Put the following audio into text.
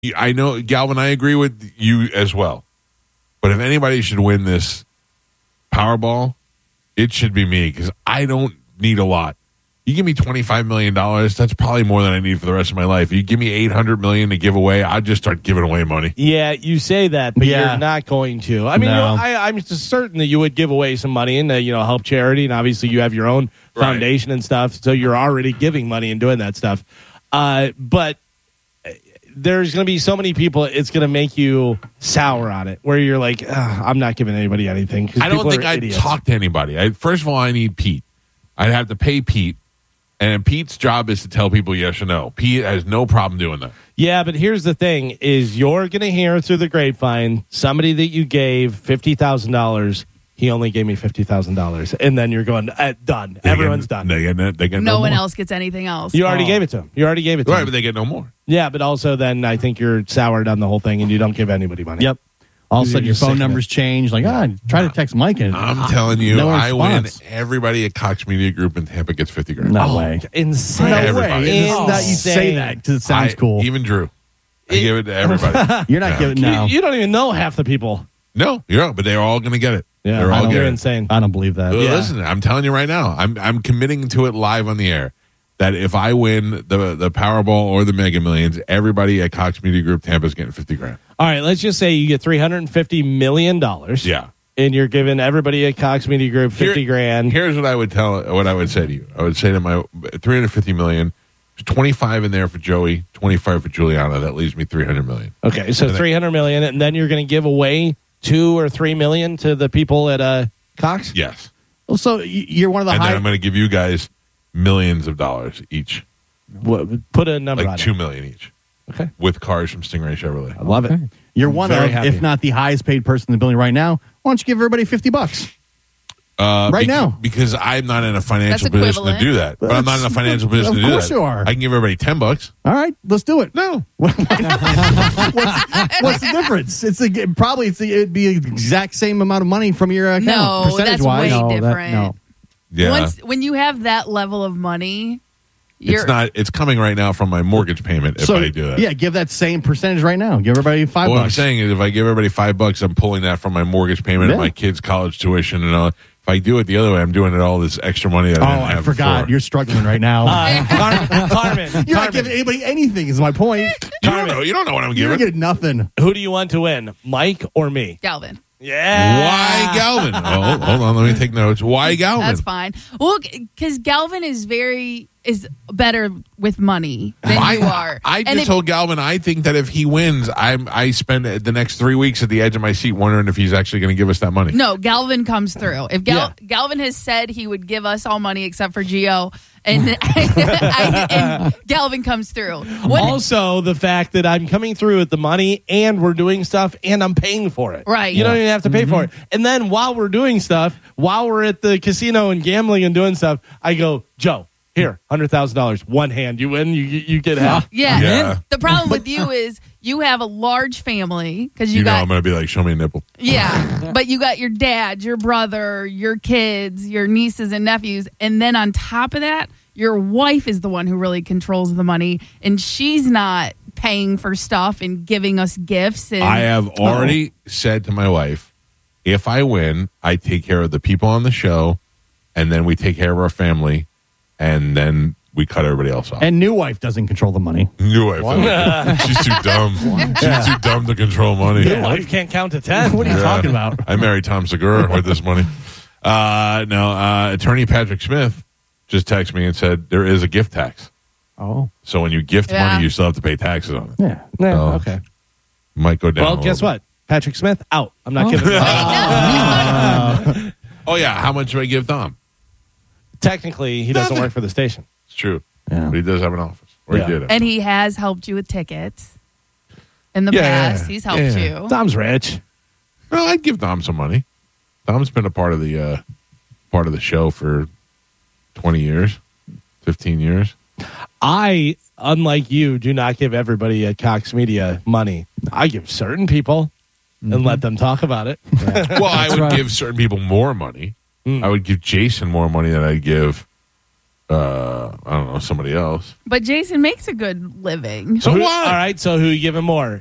I know, Galvin, I agree with you as well. But if anybody should win this Powerball, it should be me because I don't need a lot. You give me $25 million, that's probably more than I need for the rest of my life. You give me $800 million to give away, I'd just start giving away money. Yeah, you say that, but you're not going to. I mean, I'm just certain that you would give away some money and help charity, and obviously you have your own foundation and stuff, so you're already giving money and doing that stuff. But there's going to be so many people, it's going to make you sour on it, where you're like, I'm not giving anybody anything. I don't think I'd talk to anybody. First of all, I need Pete. I'd have to pay Pete. And Pete's job is to tell people yes or no. Pete has no problem doing that. Yeah, but here's the thing, is you're going to hear through the grapevine, somebody that you gave $50,000, he only gave me $50,000. And then you're going, done. Everyone's done. They get no one more. else gets anything else. You already gave it to him. Right, but they get no more. Yeah, but also then I think you're soured on the whole thing and you don't give anybody money. Yep. All of a sudden your phone numbers change. Like, try to text Mike. And I'm telling you, no I win. response. Everybody at Cox Media Group in Tampa gets $50,000. No way. Insane. No way. You say that because it sounds cool. Even Drew. I give it to everybody. You're not giving now. You don't even know half the people. No, but they're all going to get it. Yeah, they're all you're getting insane. I don't believe that. Well, listen, I'm telling you right now, I'm committing to it live on the air that if I win the Powerball or the Mega Millions, everybody at Cox Media Group Tampa is getting $50,000. All right, let's just say you get $350 million. Yeah. And you're giving everybody at Cox Media Group $50,000. Here's what I would say to you. I would say to my $350 million, there's 25 in there for Joey, 25 for Juliana. That leaves me $300 million. Okay, so $300 million, and then you're going to give away $2 or $3 million to the people at Cox? Yes. Well, so you're one of the And then I'm going to give you guys millions of dollars each. Put a number on like it. $2 million each. Okay. With cars from Stingray Chevrolet. I love it. You're one of, happy. if not the highest paid person in the building right now. Why don't you give everybody $50? Now. Because I'm not in a financial That's position to do that. But I'm not in a financial position to do that. Of course you are. I can give everybody $10. All right, let's do it. No. What's the difference? It'd be the exact same amount of money from your account. No, that's percentage-wise. way different. Yeah. When you have that level of money, It's coming right now from my mortgage payment if I do that. Yeah, give that same percentage right now. Give everybody $5. What I'm saying is if I give everybody $5, I'm pulling that from my mortgage payment and my kids' college tuition and all. If I do it the other way, I'm doing it all this extra money that I didn't have I forgot. before. You're struggling right now. Carmen. You're not giving anybody anything is my point. You don't know what I'm You're giving. getting nothing. Who do you want to win, Mike or me? Galvin. Yeah. Why Galvin? Oh, hold on. Let me take notes. Why Galvin? That's fine. Well, because Galvin is better with money than you are. I just told Galvin I think that if he wins, I spend the next 3 weeks at the edge of my seat wondering if he's actually going to give us that money. No, Galvin comes through. If Galvin has said he would give us all money except for Gio, and Galvin comes through. Also, the fact that I'm coming through with the money and we're doing stuff and I'm paying for it. Right. You don't even have to pay for it. And then while we're doing stuff, while we're at the casino and gambling and doing stuff, I go, Joe, here, $100,000. One hand. You win, you get half. Yeah. The problem with you is you have a large family because you got. I'm going to be like, show me a nipple. Yeah, but you got your dad, your brother, your kids, your nieces and nephews, and then on top of that, your wife is the one who really controls the money, and she's not paying for stuff and giving us gifts. And I have already said to my wife, if I win, I take care of the people on the show, and then we take care of our family, and then we cut everybody else off. And new wife doesn't control the money. New wife. She's too dumb. She's too dumb to control money. Your wife can't count to 10. What are you talking about? I married Tom Segura with this money. Attorney Patrick Smith just texted me and said there is a gift tax. Oh. So when you gift money, you still have to pay taxes on it. Yeah. Okay. Might go down. Well, guess what? Patrick Smith, out. I'm not giving Oh, yeah. How much do I give Tom? Technically, he doesn't work for the station. It's true. Yeah. But he does have an office. Or he did. And he has helped you with tickets in the past. He's helped you. Tom's rich. Well, I'd give Tom some money. Tom's been a part of the show for 20 years, 15 years. I, unlike you, do not give everybody at Cox Media money. I give certain people and let them talk about it. Well, I would give certain people more money. I would give Jason more money than I'd give I don't know, somebody else. But Jason makes a good living. So what? All right, so who you giving more?